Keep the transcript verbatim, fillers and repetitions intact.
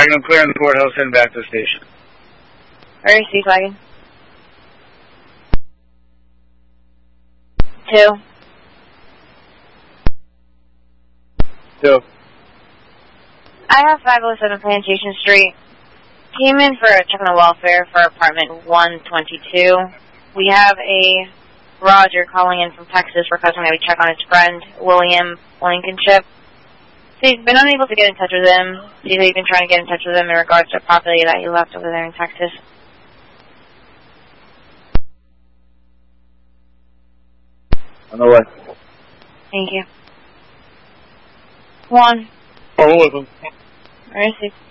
Magnum clear in the courthouse, heading back to the station. Where is Steve Wagon? Two. Two. I have five oh seven Plantation Street. Came in for a check on the welfare for apartment one twenty-two. We have a Roger calling in from Texas requesting that we check on his friend, William Blankenship. So he's been unable to get in touch with him. He's been trying to get in touch with him in regards to a property that he left over there in Texas. On the way. Thank you. One. Oh, with him. Where is he?